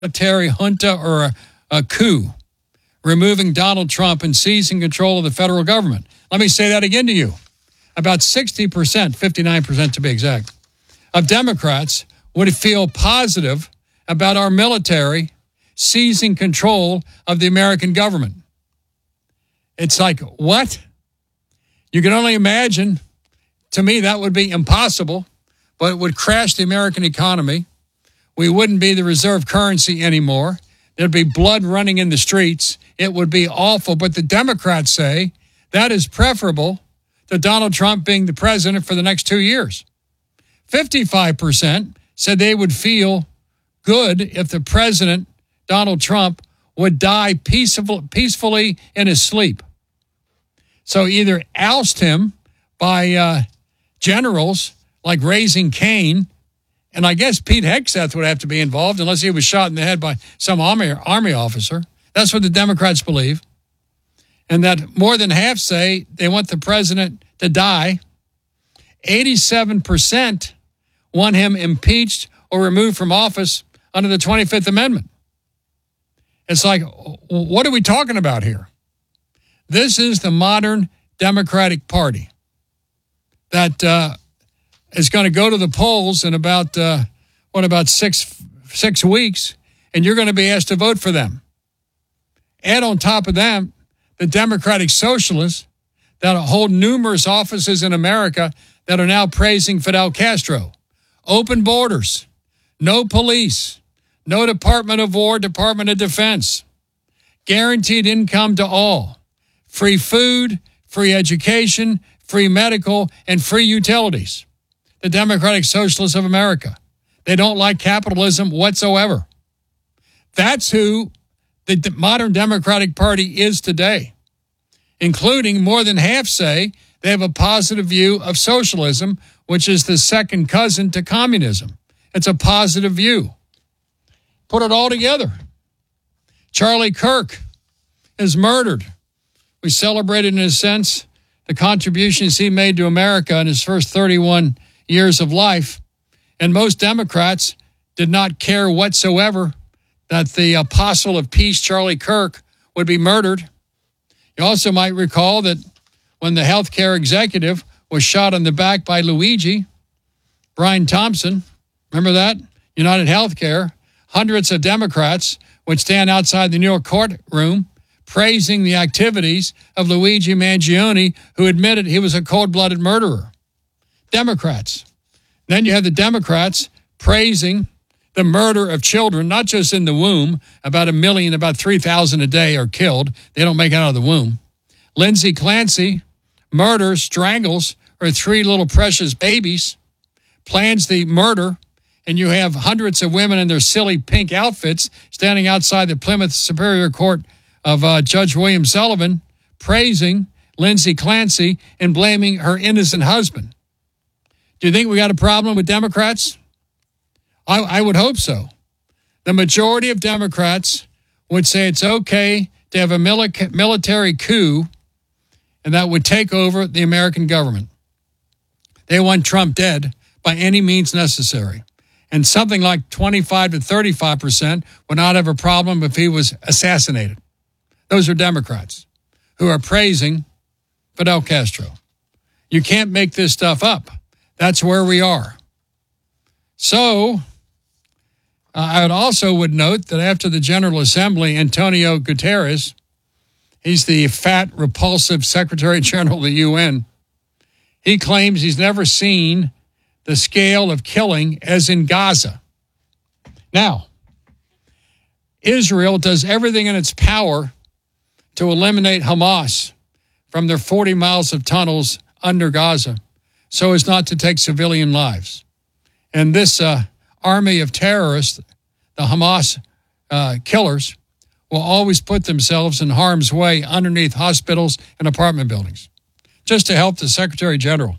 military junta or a coup, removing Donald Trump and seizing control of the federal government. Let me say that again to you. About 60%, 59% to be exact, of Democrats would feel positive about our military seizing control of the American government. It's like, what? You can only imagine. To me, that would be impossible, but it would crash the American economy. We wouldn't be the reserve currency anymore. There'd be blood running in the streets. It would be awful. But the Democrats say that is preferable to Donald Trump being the president for the next 2 years. 55% said they would feel good if the president, Donald Trump, would die peacefully in his sleep. So either oust him by generals like Raising Cain, and I guess Pete Hegseth would have to be involved unless he was shot in the head by some army officer. That's what the Democrats believe. And that more than half say they want the president to die. 87% want him impeached or removed from office under the 25th Amendment. It's like, what are we talking about here? This is the modern Democratic Party that is going to go to the polls in about 6 weeks, and you're going to be asked to vote for them. Add on top of them the Democratic Socialists that hold numerous offices in America that are now praising Fidel Castro. Open borders, no police, no Department of War, Department of Defense, guaranteed income to all, free food, free education, free medical, and free utilities. The Democratic Socialists of America. They don't like capitalism whatsoever. That's who the modern Democratic Party is today, including more than half say they have a positive view of socialism, which is the second cousin to communism. It's a positive view. Put it all together. Charlie Kirk is murdered. We celebrated, in a sense, the contributions he made to America in his first 31 years of life. And most Democrats did not care whatsoever that the apostle of peace, Charlie Kirk, would be murdered. You also might recall that when the healthcare executive was shot in the back by Luigi, Brian Thompson, remember that? United Healthcare, hundreds of Democrats would stand outside the New York courtroom praising the activities of Luigi Mangione, who admitted he was a cold-blooded murderer. Democrats. Then you have the Democrats praising the murder of children, not just in the womb. About 3,000 a day are killed. They don't make it out of the womb. Lindsay Clancy murders, strangles her 3 little precious babies, plans the murder, and you have hundreds of women in their silly pink outfits standing outside the Plymouth Superior Court of Judge William Sullivan, praising Lindsay Clancy and blaming her innocent husband. Do you think we got a problem with Democrats? I would hope so. The majority of Democrats would say it's okay to have a military coup, and that would take over the American government. They want Trump dead by any means necessary. And something like 25 to 35% would not have a problem if he was assassinated. Those are Democrats who are praising Fidel Castro. You can't make this stuff up. That's where we are. So I would note that after the General Assembly, Antonio Guterres, he's the fat, repulsive Secretary General of the UN, he claims he's never seen the scale of killing as in Gaza. Now, Israel does everything in its power to eliminate Hamas from their 40 miles of tunnels under Gaza so as not to take civilian lives. And this army of terrorists, the Hamas killers, will always put themselves in harm's way underneath hospitals and apartment buildings, just to help the Secretary General.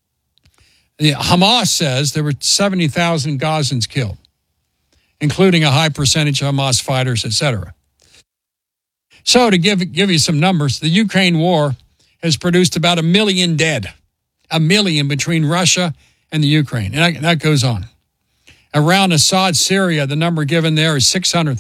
The Hamas says there were 70,000 Gazans killed, including a high percentage of Hamas fighters, etc. So to give you some numbers, the Ukraine war has produced about 1 million dead, 1 million between Russia and the Ukraine. And that goes on. Around Assad, Syria, the number given there is 600,000.